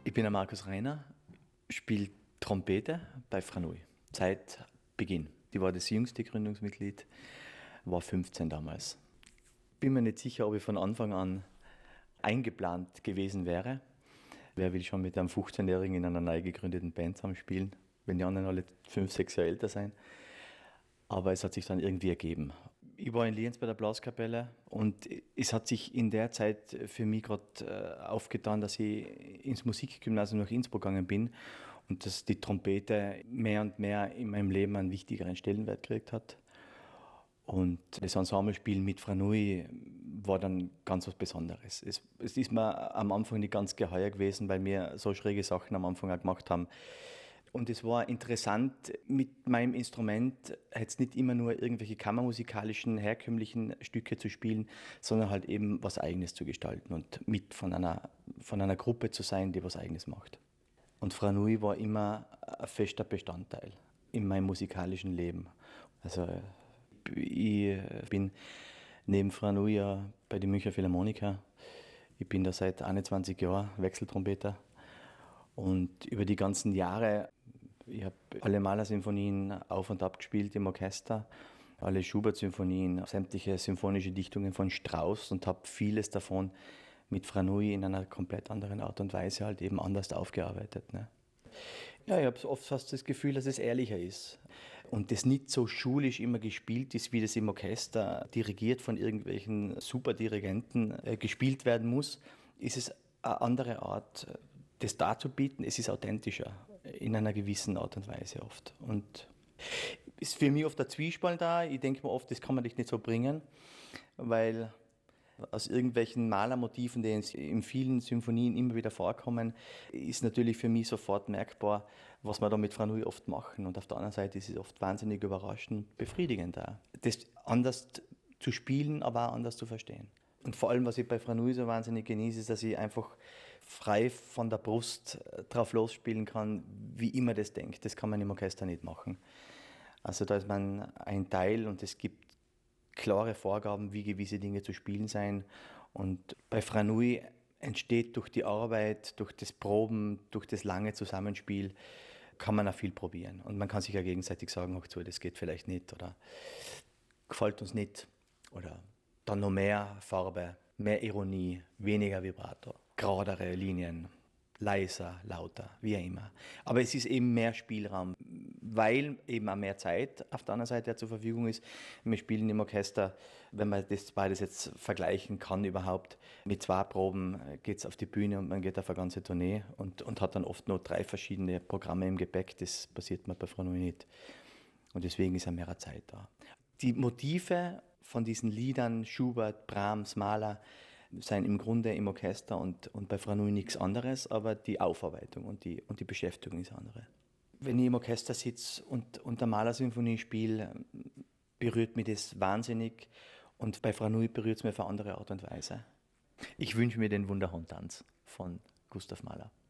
Ich bin der Markus Reiner, spiele Trompete bei Franui seit Beginn. Die war das jüngste Gründungsmitglied, war 15 damals. Bin mir nicht sicher, ob ich von Anfang an eingeplant gewesen wäre. Wer will schon mit einem 15-Jährigen in einer neu gegründeten Band zusammenspielen, wenn die anderen alle 5, 6 Jahre älter sind? Aber es hat sich dann irgendwie ergeben. Ich war in Lienz bei der Blaskapelle und es hat sich in der Zeit für mich gerade aufgetan, dass ich ins Musikgymnasium nach Innsbruck gegangen bin und dass die Trompete mehr und mehr in meinem Leben einen wichtigeren Stellenwert gekriegt hat. Und das Ensemblespielen mit Franui war dann ganz was Besonderes. Es ist mir am Anfang nicht ganz geheuer gewesen, weil wir so schräge Sachen am Anfang auch gemacht haben. Und es war interessant, mit meinem Instrument jetzt nicht immer nur irgendwelche kammermusikalischen, herkömmlichen Stücke zu spielen, sondern halt eben was Eigenes zu gestalten und mit von einer Gruppe zu sein, die was Eigenes macht. Und Franui war immer ein fester Bestandteil in meinem musikalischen Leben. Also ich bin neben Franui ja bei den Münchner Philharmoniker. Ich bin da seit 21 Jahren Wechseltrompeter. Und über die ganzen Jahre, ich habe alle Mahler-Sinfonien auf und ab gespielt im Orchester, alle Schubert-Sinfonien, sämtliche symphonische Dichtungen von Strauss und habe vieles davon mit Franui in einer komplett anderen Art und Weise halt eben anders aufgearbeitet. Ne? Ja, ich habe oft fast das Gefühl, dass es ehrlicher ist und das nicht so schulisch immer gespielt ist, wie das im Orchester dirigiert von irgendwelchen Superdirigenten gespielt werden muss, ist es eine andere Art, das darzubieten. Es ist authentischer in einer gewissen Art und Weise oft. Und ist für mich oft der Zwiespalt da. Ich denke mir oft, das kann man nicht so bringen, weil aus irgendwelchen Malermotiven, die in vielen Symphonien immer wieder vorkommen, ist natürlich für mich sofort merkbar, was wir da mit Franui oft machen. Und auf der anderen Seite ist es oft wahnsinnig überraschend und befriedigend da. Das anders zu spielen, aber auch anders zu verstehen. Und vor allem, was ich bei Franui so wahnsinnig genieße, ist, dass ich einfach frei von der Brust drauf losspielen kann, wie immer das denkt. Das kann man im Orchester nicht machen. Also da ist man ein Teil und es gibt klare Vorgaben, wie gewisse Dinge zu spielen sein. Und bei Franui entsteht durch die Arbeit, durch das Proben, durch das lange Zusammenspiel, kann man auch viel probieren. Und man kann sich ja gegenseitig sagen, ach so, das geht vielleicht nicht oder gefällt uns nicht. Oder dann noch mehr Farbe, mehr Ironie, weniger Vibrato, geradere Linien, leiser, lauter, wie auch immer. Aber es ist eben mehr Spielraum, weil eben auch mehr Zeit auf der anderen Seite zur Verfügung ist. Wir spielen im Orchester, wenn man das beides jetzt vergleichen kann überhaupt, mit 2 Proben geht es auf die Bühne und man geht auf eine ganze Tournee und hat dann oft noch 3 verschiedene Programme im Gepäck. Das passiert mir bei Franui nicht. Und deswegen ist auch mehr Zeit da. Die Motive von diesen Liedern, Schubert, Brahms, Mahler, sind im Grunde im Orchester und bei Franui nichts anderes, aber die Aufarbeitung und die Beschäftigung ist andere. Wenn ich im Orchester sitze und der Mahler-Symphonie spiele, berührt mich das wahnsinnig und bei Franui berührt es mich auf eine andere Art und Weise. Ich wünsche mir den Wunderhorn-Tanz von Gustav Mahler.